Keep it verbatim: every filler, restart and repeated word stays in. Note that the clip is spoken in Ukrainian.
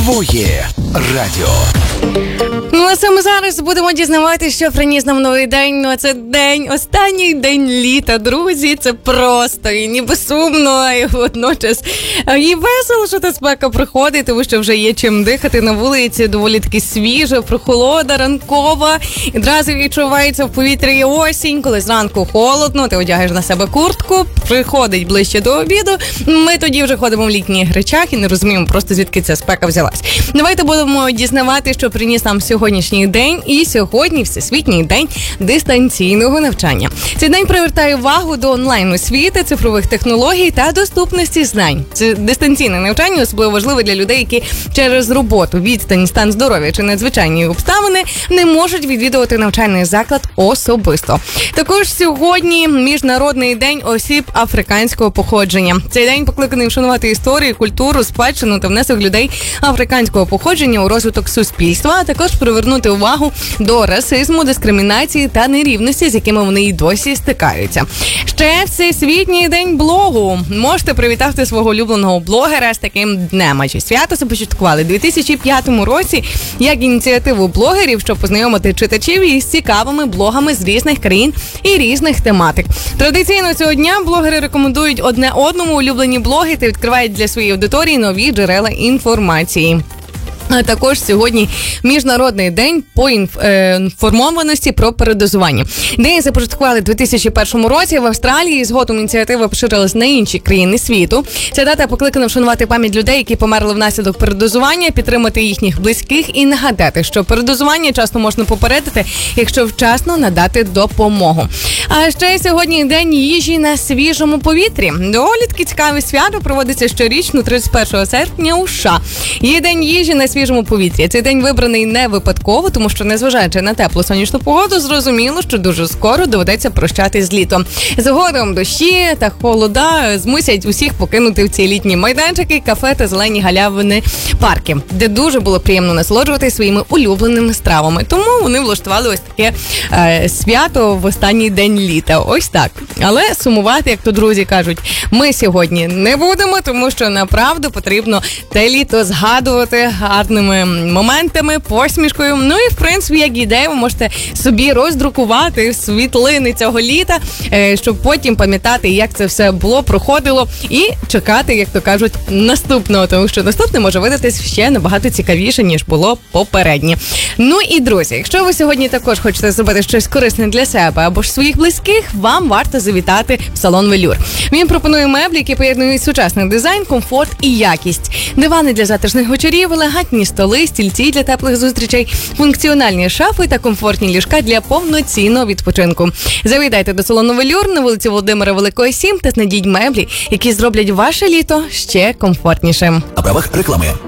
Твоє радіо. Ну, а саме зараз будемо дізнаватися, що приніс нам новий день. Ну, а це день, останній день літа, друзі. Це просто і ніби сумно, і водночас і весело, що та спека приходить, тому що вже є чим дихати на вулиці, доволі таки свіже, прохолода ранкова. І одразу відчувається в повітрі осінь, коли зранку холодно, ти одягаєш на себе куртку, приходить ближче до обіду. Ми тоді вже ходимо в літніх речах і не розуміємо просто, звідки ця спека взялась. Давайте будемо дізнавати, що приніс нам сьогоднішній день. І сьогодні Всесвітній день дистанційного навчання. Цей день привертає увагу до онлайн-освіти, цифрових технологій та доступності знань. Це дистанційне навчання особливо важливе для людей, які через роботу, відстань, стан здоров'я чи надзвичайні обставини не можуть відвідувати навчальний заклад особисто. Також сьогодні Міжнародний день осіб африканського походження. Цей день покликаний вшанувати історію, культуру, спадщину та внесок людей африканського походження у розвиток суспільства, а також привернути увагу до расизму, дискримінації та нерівності, з якими вони й досі стикаються. Ще Всесвітній день блогу. Можете привітати свого улюбленого блогера з таким днем. Адже свято започаткували у дві тисячі п'ятому році як ініціативу блогерів, щоб познайомити читачів із цікавими блогами з різних країн і різних тематик. Традиційно цього дня блогери рекомендують одне одному улюблені блоги та відкривають для своєї аудиторії нові джерела інформації. А також сьогодні Міжнародний день поінформованості про передозування. День започаткували у дві тисячі першому році в Австралії. Згодом ініціатива поширилась на інші країни світу. Ця дата покликана вшанувати пам'ять людей, які померли внаслідок передозування, підтримати їхніх близьких і нагадати, що передозування часто можна попередити, якщо вчасно надати допомогу. А ще сьогодні день їжі на свіжому повітрі. Доволі таки цікаве свято проводиться щорічно тридцять першого серпня у США. Є день їжі на свіжому повітрі. Цей день вибраний не випадково, тому що, незважаючи на теплу сонячну погоду, зрозуміло, що дуже скоро доведеться прощатись з літом. Згодом дощі та холода змусять усіх покинути в ці літні майданчики, кафе та зелені галявини парки, де дуже було приємно насолоджуватися своїми улюбленими стравами. Тому вони влаштували ось таке е, свято в останній день літа. Ось так. Але сумувати, як то друзі кажуть, ми сьогодні не будемо, тому що направду потрібно те літо згадувати гарними моментами, посмішкою. Ну і, в принципі, як ідея, ви можете собі роздрукувати світлини цього літа, щоб потім пам'ятати, як це все було, проходило, і чекати, як то кажуть, наступного, тому що наступне може видатись ще набагато цікавіше, ніж було попереднє. Ну і, друзі, якщо ви сьогодні також хочете зробити щось корисне для себе або ж своїх близьких, вам варто завітати в салон «Велюр». Він пропонує меблі, які поєднують сучасний дизайн, комфорт і якість. Дивани для затишних вечорів, елегантні столи, стільці для теплих зустрічей, функціональні шафи та комфортні ліжка для повноцінного відпочинку. Завітайте до салону «Велюр» на вулиці Володимира Великого, сім та знайдіть меблі, які зроблять ваше літо ще комфортнішим. На правах реклами.